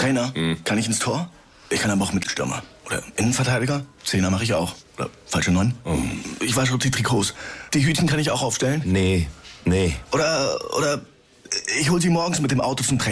Trainer, kann ich ins Tor? Ich kann aber auch Mittelstürmer. Oder Innenverteidiger? Zehner mache ich auch. Oder falsche 9? Ich wasche die Trikots. Die Hütchen kann ich auch aufstellen? Nee. Oder ich hol sie morgens mit dem Auto zum Training.